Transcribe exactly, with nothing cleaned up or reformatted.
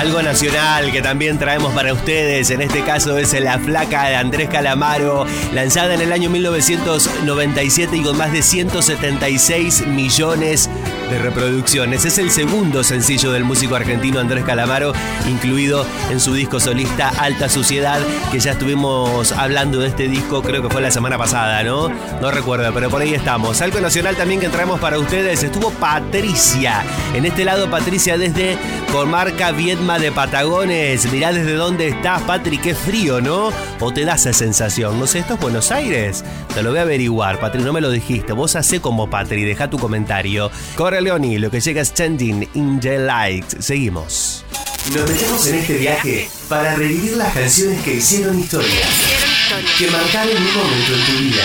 Algo nacional que también traemos para ustedes, en este caso es La Flaca de Andrés Calamaro, lanzada en el año mil novecientos noventa y siete y con más de ciento setenta y seis millones de reproducciones. Es el segundo sencillo del músico argentino Andrés Calamaro, incluido en su disco solista Alta Suciedad, que ya estuvimos hablando de este disco, creo que fue la semana pasada, ¿no? No recuerdo, pero por ahí estamos. Algo nacional también que traemos para ustedes, estuvo Patricia. En este lado, Patricia desde comarca Viedma de Patagones. Mirá desde dónde estás, Patri, qué frío, ¿no? ¿O te da esa sensación? No sé, ¿esto es Buenos Aires? Te lo voy a averiguar, Patri, no me lo dijiste. Vos hacé como Patri, deja tu comentario. Corre, Leoni, lo que llega es Standing in the Light. Seguimos. Nos metemos en este viaje para revivir las canciones que hicieron historia, que marcaron un momento en tu vida.